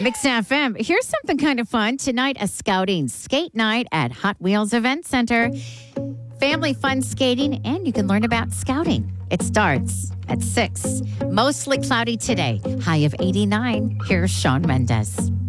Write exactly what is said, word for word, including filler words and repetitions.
Mix F M. Here's something kind of fun. Tonight, a scouting skate night at Hot Wheels Event Center. Family fun skating, and you can learn about scouting. It starts at six. Mostly cloudy today. High of eighty-nine. Here's Sean Mendez.